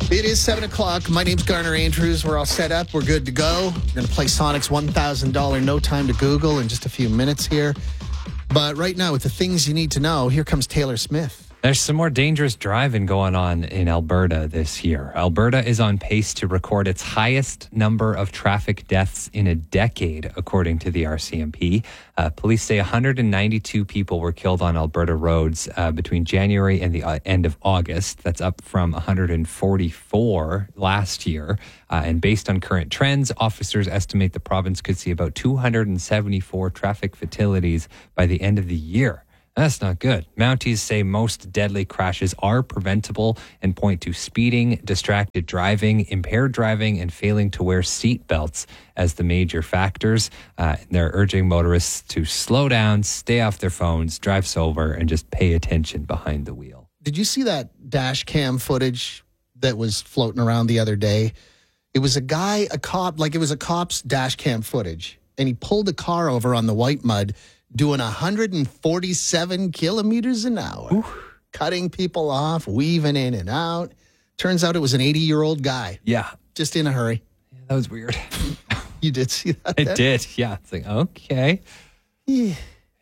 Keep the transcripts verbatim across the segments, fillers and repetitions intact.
It is seven o'clock. My name's Garner Andrews. We're all set up. We're good to go. We're going to play Sonic's one thousand dollars No Time to Google in just a few minutes here. But right now, with the things you need to know, here comes Taylor Smith. There's some more dangerous driving going on in Alberta this year. Alberta is on pace to record its highest number of traffic deaths in a decade, according to the R C M P. Uh, police say one hundred ninety-two people were killed on Alberta roads uh, between January and the uh, end of August. That's up from one hundred forty-four last year. Uh, and based on current trends, officers estimate the province could see about two hundred seventy-four traffic fatalities by the end of the year. That's not good. Mounties say most deadly crashes are preventable and point to speeding, distracted driving, impaired driving, and failing to wear seat belts as the major factors. Uh, they're urging motorists to slow down, stay off their phones, drive sober, and just pay attention behind the wheel. Did you see that dash cam footage that was floating around the other day? It was a guy, a cop, like it was a cop's dash cam footage, and he pulled a car over on the white mud doing one hundred forty-seven kilometers an hour, Ooh. cutting people off, weaving in and out. Turns out it was an eighty-year-old guy. Yeah. Just in a hurry. Yeah, that was weird. You did see that? I then? did, yeah. It's like, okay. Yeah.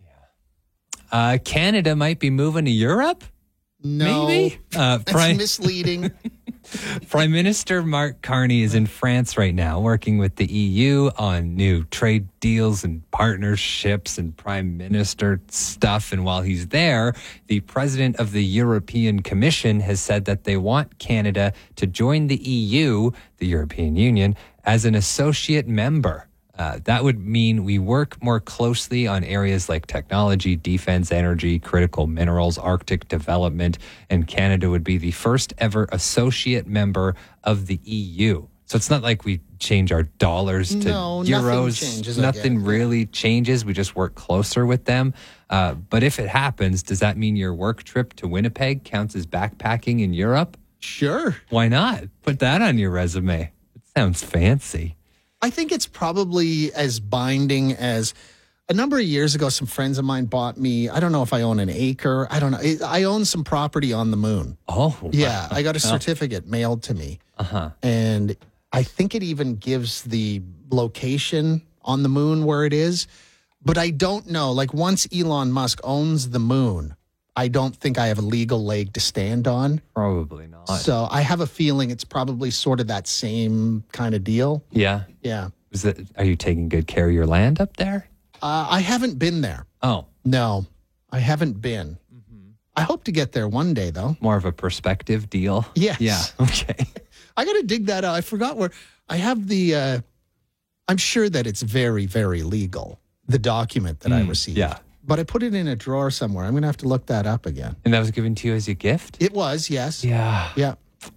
Uh, Canada might be moving to Europe? No. Maybe? Uh, That's Prime, misleading. Prime Minister Mark Carney is in France right now, working with the E U on new trade deals and partnerships and prime minister stuff. And while he's there, the president of the European Commission has said that they want Canada to join the E U, the European Union, as an associate member. Uh, that would mean we work more closely on areas like technology, defense, energy, critical minerals, Arctic development, and Canada would be the first ever associate member of the E U. So it's not like we change our dollars to no, euros. Nothing changes. Nothing really changes. We just work closer with them. Uh, but if it happens, does that mean your work trip to Winnipeg counts as backpacking in Europe? Sure. Why not? Put that on your resume. It sounds fancy. I think it's probably as binding as a number of years ago, some friends of mine bought me, I don't know if I own an acre. I don't know. I own some property on the moon. Oh. Yeah. I got a certificate mailed to me. Uh-huh. And I think it even gives the location on the moon where it is. But I don't know. Like once Elon Musk owns the moon, I don't think I have a legal leg to stand on. Probably not. So I have a feeling it's probably sort of that same kind of deal. Yeah. Yeah. Is it, are you taking good care of your land up there? Uh, I haven't been there. Oh. No, I haven't been. Mm-hmm. I hope to get there one day, though. More of a perspective deal? Yes. Yeah. Okay. I got to dig that out. I forgot where I have the, uh, I'm sure that it's very, very legal, the document that mm, I received. Yeah. But I put it in a drawer somewhere. I'm going to have to look that up again. And that was given to you as a gift? It was, yes. Yeah. Yeah.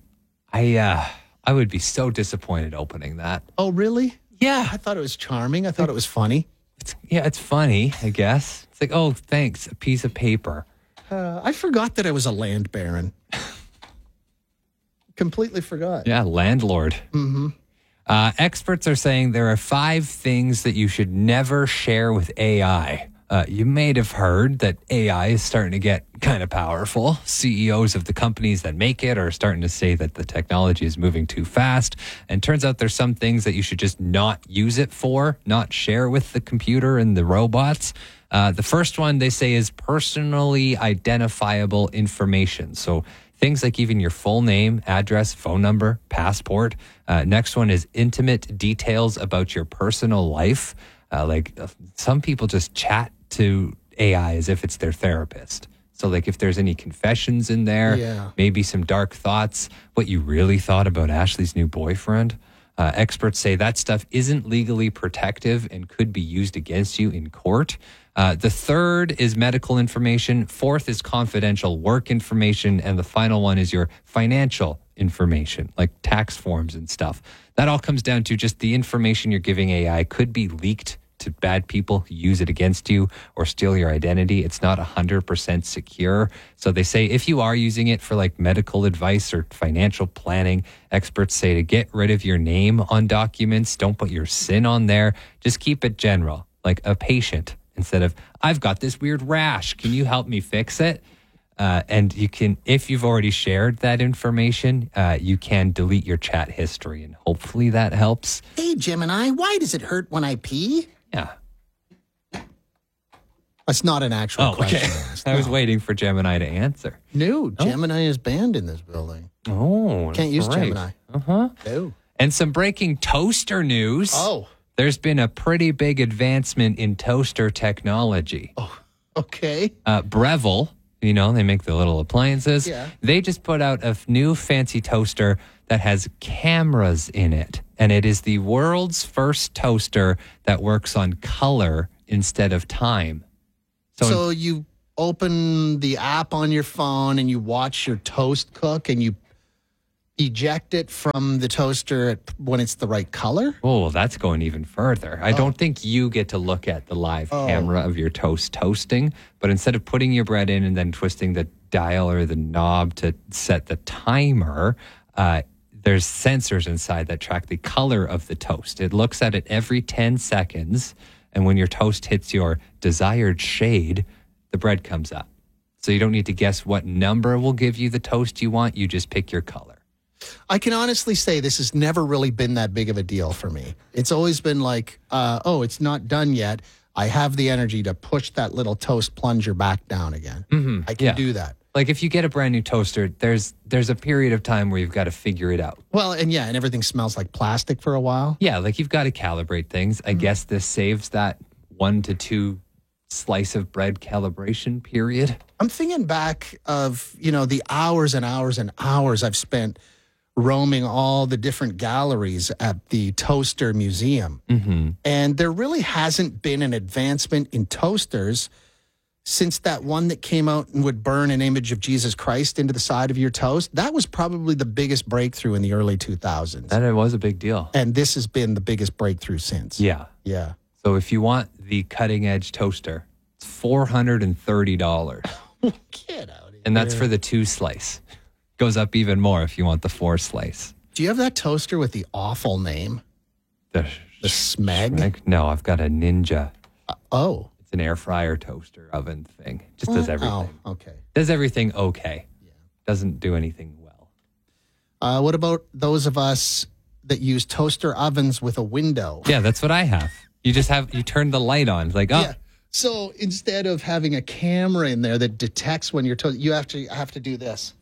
I uh, I would be so disappointed opening that. Oh, really? Yeah. I thought it was charming. I thought it was funny. It's, yeah, it's funny, I guess. It's like, oh, thanks, a piece of paper. Uh, I forgot that I was a land baron. Completely forgot. Yeah, landlord. Mm-hmm. Uh, experts are saying there are five things that you should never share with A I. Uh, you may have heard that A I is starting to get kind of powerful. C E Os of the companies that make it are starting to say that the technology is moving too fast. And turns out there's some things that you should just not use it for, not share with the computer and the robots. Uh, the first one they say is personally identifiable information. So things like even your full name, address, phone number, passport. Uh, next one is intimate details about your personal life. Uh, like uh, some people just chat to A I as if it's their therapist. So like if there's any confessions in there, yeah. maybe some dark thoughts, what you really thought about Ashley's new boyfriend. Uh, experts say that stuff isn't legally protective and could be used against you in court. Uh, the third is medical information. Fourth is confidential work information. And the final one is your financial information, like tax forms and stuff. That all comes down to just the information you're giving A I could be leaked to bad people who use it against you or steal your identity. It's not one hundred percent secure. So they say if you are using it for like medical advice or financial planning, experts say to get rid of your name on documents. Don't put your sin on there. Just keep it general, like a patient, instead of, I've got this weird rash. Can you help me fix it? Uh, and you can, if you've already shared that information, uh, you can delete your chat history, and hopefully that helps. Hey, Gemini, why does it hurt when I pee? Yeah. That's not an actual Oh, question. okay. I was waiting for Gemini to answer. No, Gemini is banned in this building. Oh, Can't use right. Gemini. Uh-huh. No. And some breaking toaster news. Oh. There's been a pretty big advancement in toaster technology. Oh, okay. Uh, Breville, you know, they make the little appliances. Yeah. They just put out a new fancy toaster that has cameras in it. And it is the world's first toaster that works on color instead of time. So, So you open the app on your phone and you watch your toast cook and you eject it from the toaster at, when it's the right color? oh, well, that's going even further. I don't think you get to look at the live Oh. camera of your toast toasting, but instead of putting your bread in and then twisting the dial or the knob to set the timer, uh, there's sensors inside that track the color of the toast. It looks at it every ten seconds, and when your toast hits your desired shade, the bread comes up. So you don't need to guess what number will give you the toast you want. You just pick your color. I can honestly say this has never really been that big of a deal for me. It's always been like, uh, oh, it's not done yet. I have the energy to push that little toast plunger back down again. Mm-hmm. I can Yeah. do that. Like if you get a brand new toaster, there's there's a period of time where you've got to figure it out. Well, and yeah, and everything smells like plastic for a while. Yeah, like you've got to calibrate things. I guess this saves that one to two slice of bread calibration period. I'm thinking back of, you know, the hours and hours and hours I've spent roaming all the different galleries at the Toaster Museum. Mm-hmm. And there really hasn't been an advancement in toasters since that one that came out and would burn an image of Jesus Christ into the side of your toast. That was probably the biggest breakthrough in the early two thousands. That it was a big deal. And this has been the biggest breakthrough since. Yeah. Yeah. So if you want the cutting edge toaster, it's four hundred thirty dollars. Get out of here. And that's for the two slice. Goes up even more if you want the four slice. Do you have that toaster with the awful name? The, The Smeg? Smeg? No, I've got a Ninja. Oh. It's an air fryer toaster oven thing. Just does everything. Oh, okay. Does everything okay. Yeah. Doesn't do anything well. Uh, what about those of us that use toaster ovens with a window? Yeah, that's what I have. You just have, you turn the light on. It's like, oh, Yeah. So instead of having a camera in there that detects when you're toast, you have to have to do this.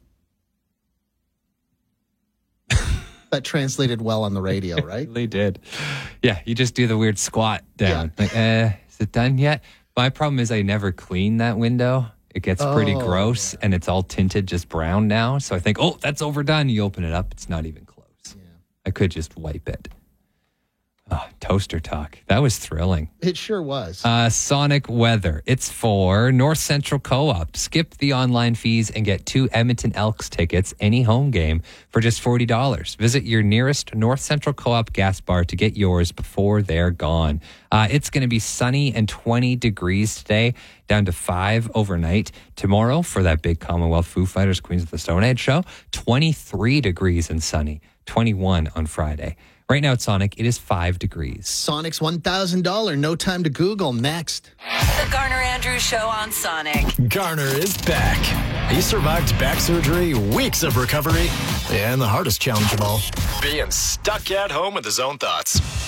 That translated well on the radio, right? they did. Yeah, you just do the weird squat down. Like, uh, is it done yet? My problem is I never clean that window. It gets pretty Oh, gross, and it's all tinted just brown now. So I think, oh, that's overdone. You open it up, it's not even close. Yeah. I could just wipe it. Oh, toaster talk. That was thrilling. It sure was. Uh, Sonic weather. It's for North Central Co-op. Skip the online fees and get two Edmonton Elks tickets, any home game, for just forty dollars. Visit your nearest North Central Co-op gas bar to get yours before they're gone. Uh, it's going to be sunny and twenty degrees today, down to five overnight. Tomorrow, for that big Commonwealth Foo Fighters Queens of the Stone Age show, twenty-three degrees and sunny, twenty-one on Friday. Right now at Sonic, it is five degrees. Sonic's one thousand dollars No Time to Google next. The Garner Andrews Show on Sonic. Garner is back. He survived back surgery, weeks of recovery, and the hardest challenge of all, being stuck at home with his own thoughts.